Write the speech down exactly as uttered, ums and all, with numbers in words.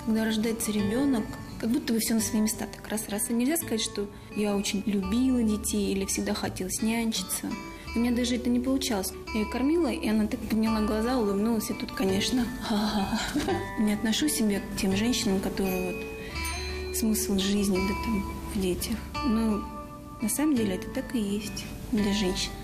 Когда рождается ребенок, как будто бы все на свои места так раз-раз. И нельзя сказать, что я очень любила детей или всегда хотелось нянчиться. У меня даже это не получалось. Я ее кормила, и она так подняла глаза, улыбнулась, и тут, конечно, не отношу себя к тем женщинам, которые вот смысл жизни, да, там, в детях. Но на самом деле это так и есть для женщин.